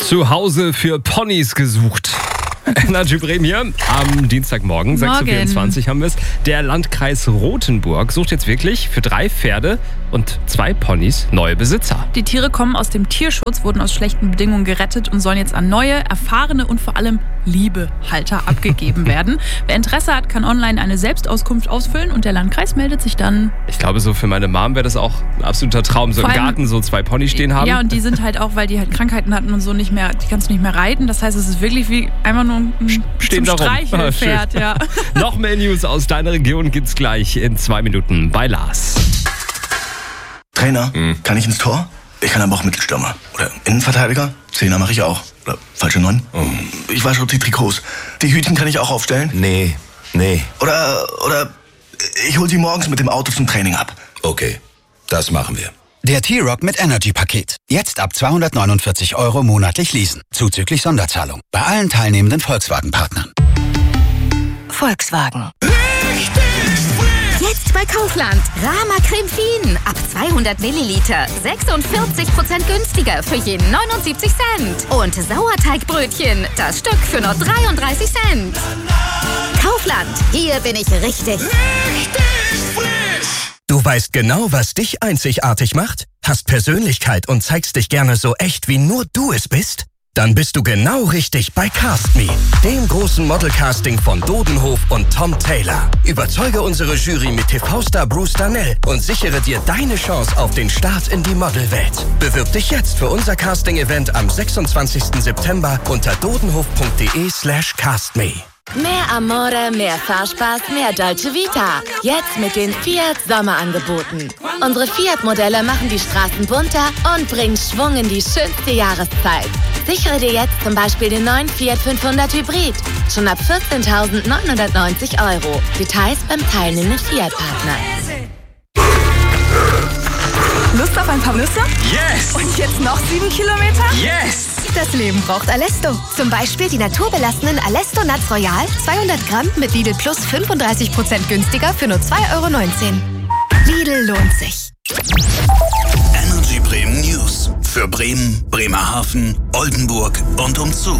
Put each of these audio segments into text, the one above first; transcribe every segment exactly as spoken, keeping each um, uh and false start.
Zu Hause für Ponys gesucht. Energy Bremen hier am Dienstagmorgen, sechs Uhr vierundzwanzig haben wir es. Der Landkreis Rothenburg sucht jetzt wirklich für drei Pferde und zwei Ponys neue Besitzer. Die Tiere kommen aus dem Tierschutz, wurden aus schlechten Bedingungen gerettet und sollen jetzt an neue, erfahrene und vor allem liebe Halter abgegeben werden. Wer Interesse hat, kann online eine Selbstauskunft ausfüllen und der Landkreis meldet sich dann. Ich glaube, so für meine Mom wäre das auch ein absoluter Traum, so im Garten so zwei Ponys stehen haben. Ja, und die sind halt auch, weil die halt Krankheiten hatten und so nicht mehr, die kannst du nicht mehr reiten. Das heißt, es ist wirklich wie einfach nur ein Stehen zum Streichelpferd. Ah, ja. Noch mehr News aus deiner Region gibt's gleich in zwei Minuten bei Lars. Trainer, hm. kann ich ins Tor? Ich kann aber auch Mittelstürmer. Oder Innenverteidiger? Zehner mache ich auch. Oder falsche Neun? Oh. Ich wasche auch die Trikots. Die Hütchen kann ich auch aufstellen? Nee, nee. Oder, oder ich hol sie morgens mit dem Auto zum Training ab. Okay, das machen wir. Der T-Rock mit Energy-Paket. Jetzt ab zweihundertneunundvierzig Euro monatlich leasen. Zuzüglich Sonderzahlung. Bei allen teilnehmenden Volkswagen-Partnern. Volkswagen. Jetzt bei Kaufland. Rama Creme Fien. Ab zweihundert Milliliter. sechsundvierzig Prozent günstiger für je neunundsiebzig Cent. Und Sauerteigbrötchen. Das Stück für nur dreiunddreißig Cent. Kaufland. Hier bin ich richtig. Richtig frisch. Du weißt genau, was dich einzigartig macht? Hast Persönlichkeit und zeigst dich gerne so echt, wie nur du es bist? Dann bist du genau richtig bei Cast Me, dem großen Modelcasting von Dodenhof und Tom Taylor. Überzeuge unsere Jury mit T V-Star Bruce Darnell und sichere dir deine Chance auf den Start in die Modelwelt. Bewirb dich jetzt für unser Casting-Event am sechsundzwanzigsten September unter dodenhof.de slash castme. Mehr Amore, mehr Fahrspaß, mehr Dolce Vita. Jetzt mit den Fiat Sommerangeboten. Unsere Fiat-Modelle machen die Straßen bunter und bringen Schwung in die schönste Jahreszeit. Sichere dir jetzt zum Beispiel den neuen Fiat fünfhundert Hybrid. Schon ab vierzehntausendneunhundertneunzig Euro. Details beim teilnehmenden Fiat-Partner. Lust auf ein paar Nüsse? Yes! Und jetzt noch sieben Kilometer? Yes! Das Leben braucht Alesto. Zum Beispiel die naturbelassenen Alesto Nuts Royal, zweihundert Gramm mit Lidl Plus fünfunddreißig Prozent günstiger für nur zwei Euro neunzehn. Lidl lohnt sich. Energy Bremen News. Für Bremen, Bremerhaven, Oldenburg und umzu.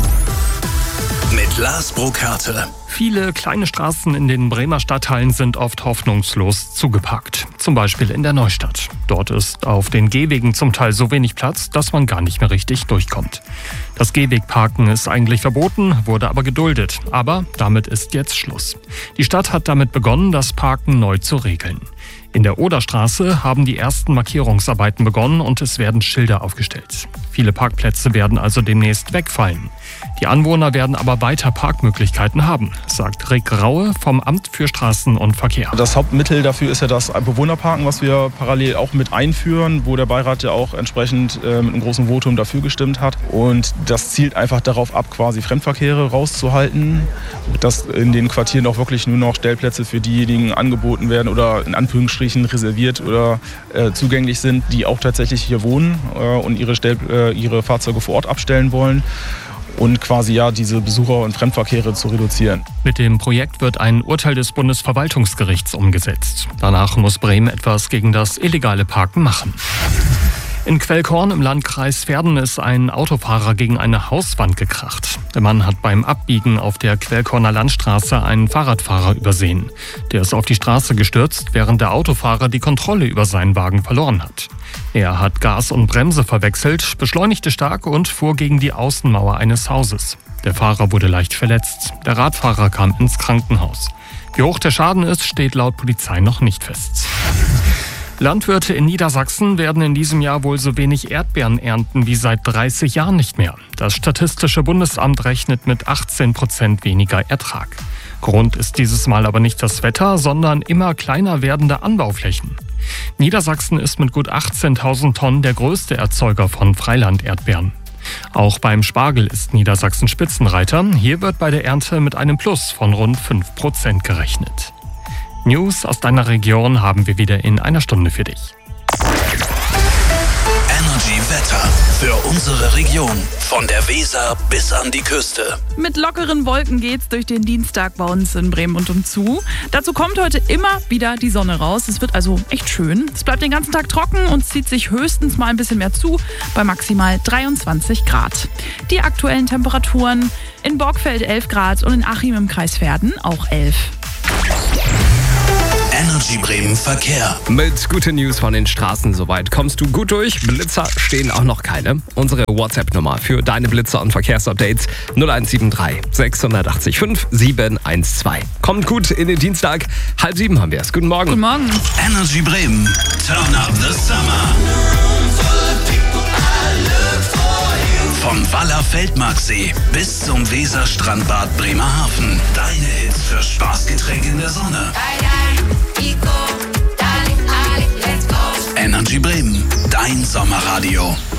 Mit Lars Burkhardt. Viele kleine Straßen in den Bremer Stadtteilen sind oft hoffnungslos zugeparkt. Zum Beispiel in der Neustadt. Dort ist auf den Gehwegen zum Teil so wenig Platz, dass man gar nicht mehr richtig durchkommt. Das Gehwegparken ist eigentlich verboten, wurde aber geduldet. Aber damit ist jetzt Schluss. Die Stadt hat damit begonnen, das Parken neu zu regeln. In der Oderstraße haben die ersten Markierungsarbeiten begonnen und es werden Schilder aufgestellt. Viele Parkplätze werden also demnächst wegfallen. Die Anwohner werden aber weiter Parkmöglichkeiten haben, sagt Rick Raue vom Amt für Straßen und Verkehr. Das Hauptmittel dafür ist ja das Bewohnerparken, was wir parallel auch mit einführen, wo der Beirat ja auch entsprechend äh, mit einem großen Votum dafür gestimmt hat. Und das zielt einfach darauf ab, quasi Fremdverkehre rauszuhalten, dass in den Quartieren auch wirklich nur noch Stellplätze für diejenigen angeboten werden oder in Anführungsstrichen reserviert oder äh, zugänglich sind, die auch tatsächlich hier wohnen äh, und ihre, Stell, äh, ihre Fahrzeuge vor Ort abstellen wollen. Und quasi ja diese Besucher- und Fremdverkehre zu reduzieren. Mit dem Projekt wird ein Urteil des Bundesverwaltungsgerichts umgesetzt. Danach muss Bremen etwas gegen das illegale Parken machen. In Quellkorn im Landkreis Verden ist ein Autofahrer gegen eine Hauswand gekracht. Der Mann hat beim Abbiegen auf der Quellkorner Landstraße einen Fahrradfahrer übersehen. Der ist auf die Straße gestürzt, während der Autofahrer die Kontrolle über seinen Wagen verloren hat. Er hat Gas und Bremse verwechselt, beschleunigte stark und fuhr gegen die Außenmauer eines Hauses. Der Fahrer wurde leicht verletzt. Der Radfahrer kam ins Krankenhaus. Wie hoch der Schaden ist, steht laut Polizei noch nicht fest. Landwirte in Niedersachsen werden in diesem Jahr wohl so wenig Erdbeeren ernten wie seit dreißig Jahren nicht mehr. Das Statistische Bundesamt rechnet mit achtzehn Prozent weniger Ertrag. Grund ist dieses Mal aber nicht das Wetter, sondern immer kleiner werdende Anbauflächen. Niedersachsen ist mit gut achtzehntausend Tonnen der größte Erzeuger von Freiland-Erdbeeren. Auch beim Spargel ist Niedersachsen Spitzenreiter. Hier wird bei der Ernte mit einem Plus von rund fünf Prozent gerechnet. News aus deiner Region haben wir wieder in einer Stunde für dich. Energy Wetter für unsere Region. Von der Weser bis an die Küste. Mit lockeren Wolken geht's durch den Dienstag bei uns in Bremen und umzu. Dazu kommt heute immer wieder die Sonne raus. Es wird also echt schön. Es bleibt den ganzen Tag trocken und zieht sich höchstens mal ein bisschen mehr zu, bei maximal dreiundzwanzig Grad. Die aktuellen Temperaturen: in Borgfeld elf Grad und in Achim im Kreis Verden auch elf. Energy Bremen Verkehr. Mit guten News von den Straßen soweit kommst du gut durch. Blitzer stehen auch noch keine. Unsere WhatsApp-Nummer für deine Blitzer und Verkehrsupdates null eins sieben drei sechs acht fünf sieben eins zwei. Kommt gut in den Dienstag. Halb sieben haben wir es. Guten Morgen. Guten Morgen. Energy Bremen. Turn up the summer. Vom Waller Feldmarksee bis zum Weserstrandbad Bremerhaven. Deine Hits für Spaßgetränke in der Sonne. Energy Bremen, dein Sommerradio.